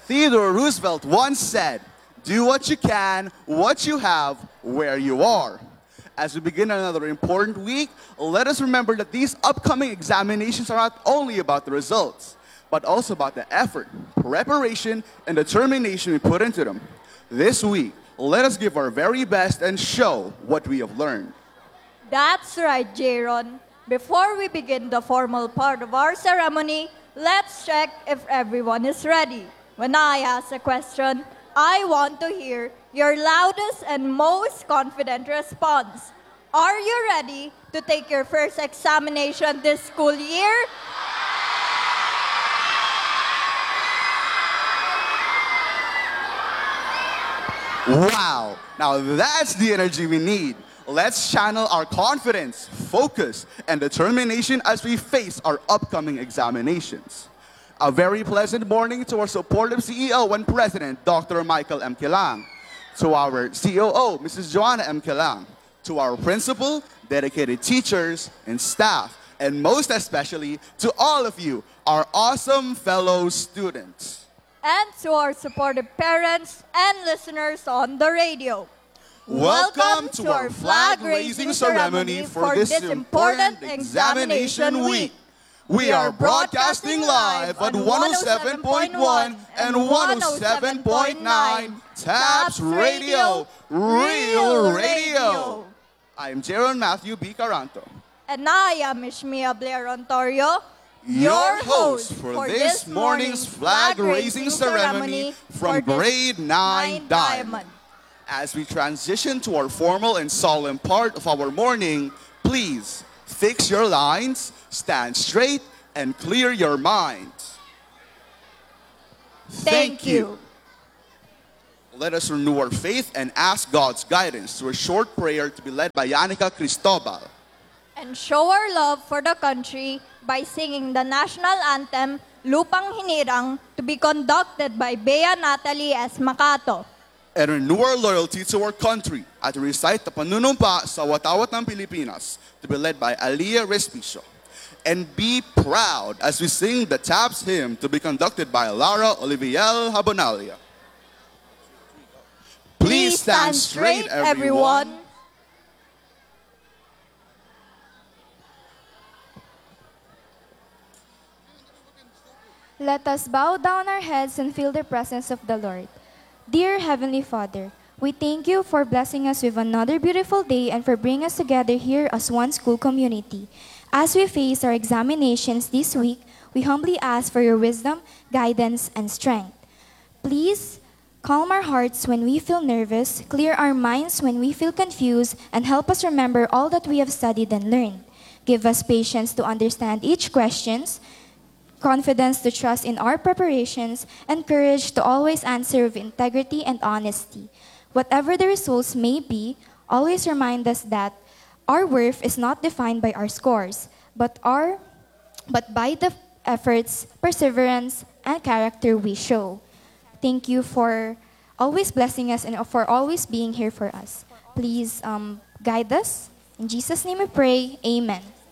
Theodore Roosevelt once said, "Do what you can, what you have, where you are." As we begin another important week, let us remember that these upcoming examinations are not only about the results, but also about the effort, preparation, and determination we put into them. This week, let us give our very best and show what we have learned. That's right, Jaron. Before we begin the formal part of our ceremony, let's check if everyone is ready. When I ask a question, I want to hear your loudest and most confident response. Are you ready to take your first examination this school year? Wow! Now that's the energy we need. Let's channel our confidence, focus, and determination as we face our upcoming examinations. A very pleasant morning to our supportive CEO and President, Dr. Michael M. Kilang. To our COO, Mrs. Joanna M. Kilang. To our principal, dedicated teachers, and staff. And most especially, to all of you, our awesome fellow students. And to our supportive parents and listeners on the radio. Welcome to our flag-raising ceremony for this important examination week. We are broadcasting live at 107.1 and 107.9 TAPS Radio, Real Radio. I am Jaron Matthew B. Caranto. And I am Ishmia Blair Ontorio, your host for this morning's flag-raising ceremony from Grade 9 Diamond. As we transition to our formal and solemn part of our morning, please fix your lines, stand straight, and clear your minds. Thank you. Let us renew our faith and ask God's guidance through a short prayer to be led by Yanica Cristobal. And show our love for the country by singing the national anthem, Lupang Hinirang, to be conducted by Bea Natalie S. Macato. And renew our loyalty to our country at recite the Panunumpa sa Watawat ng Pilipinas to be led by Aliyah Respicio. And be proud as we sing the TAPS hymn to be conducted by Lara Oliviel Habonalia. Please stand straight, everyone. Let us bow down our heads and feel the presence of the Lord. Dear Heavenly Father, we thank you for blessing us with another beautiful day and for bringing us together here as one school community. As we face our examinations this week, we humbly ask for your wisdom, guidance, and strength. Please calm our hearts when we feel nervous, clear our minds when we feel confused, and help us remember all that we have studied and learned. Give us patience to understand each question, confidence to trust in our preparations, and courage to always answer with integrity and honesty. Whatever the results may be, always remind us that our worth is not defined by our scores, but by the efforts, perseverance, and character we show. Thank you for always blessing us and for always being here for us. Please guide us. In Jesus' name we pray. Amen.